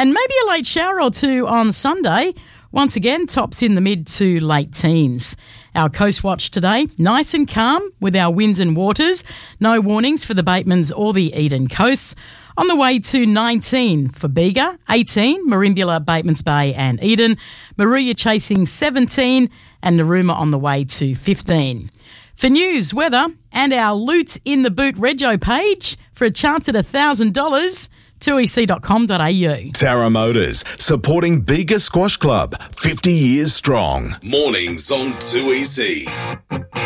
And maybe a late shower or two on Sunday. Once again, tops in the mid to late teens. Our Coast Watch today, nice and calm with our winds and waters. No warnings for the Batemans or the Eden coasts. On the way to 19 for Bega, 18, Merimbula, Batemans Bay and Eden. Moruya chasing 17 and Narooma on the way to 15. For news, weather and our Loot in the Boot Rego page for a chance at $1,000, 2ec.com.au. Tara Motors, supporting Bega Squash Club, 50 years strong. Mornings on 2EC.